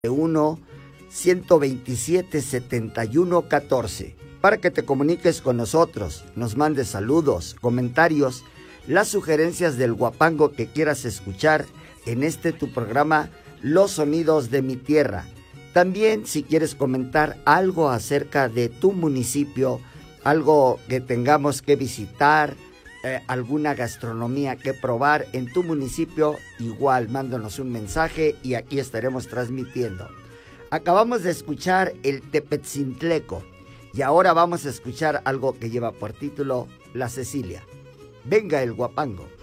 1-127-7114 para que te comuniques con nosotros, nos mandes saludos, comentarios, las sugerencias del guapango que quieras escuchar en este tu programa Los Sonidos de mi Tierra. También si quieres comentar algo acerca de tu municipio, algo que tengamos que visitar, alguna gastronomía que probar en tu municipio, igual mándanos un mensaje y aquí estaremos transmitiendo. Acabamos de escuchar el Tepetzintleco y ahora vamos a escuchar algo que lleva por título La Cecilia. Venga el guapango.